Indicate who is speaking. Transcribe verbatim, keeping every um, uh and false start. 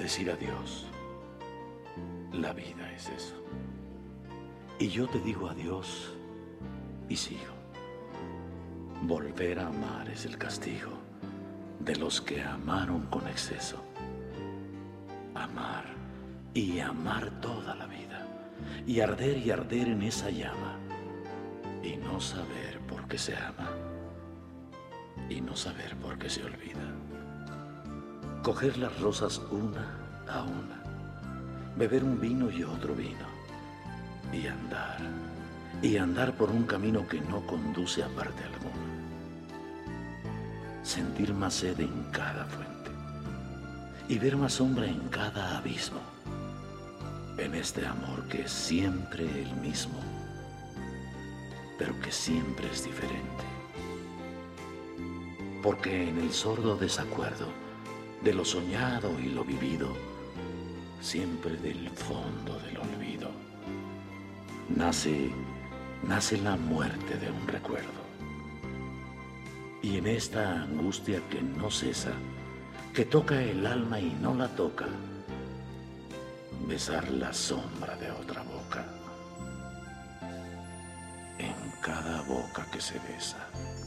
Speaker 1: decir adiós. La vida es eso. Y yo te digo adiós y sigo. Volver a amar es el castigo de los que amaron con exceso. Amar y amar toda la vida, y arder y arder en esa llama, y no saber por qué se ama, y no saber por qué se olvida. Coger las rosas una a una, beber un vino y otro vino, y andar, y andar por un camino que no conduce a parte alguna. Sentir más sed en cada fuente, y ver más sombra en cada abismo, en este amor que es siempre el mismo, pero que siempre es diferente. Porque en el sordo desacuerdo de lo soñado y lo vivido, siempre del fondo del olvido, nace, nace la muerte de un recuerdo. Y en esta angustia que no cesa, que toca el alma y no la toca, besar la sombra de otra boca, en cada boca que se besa.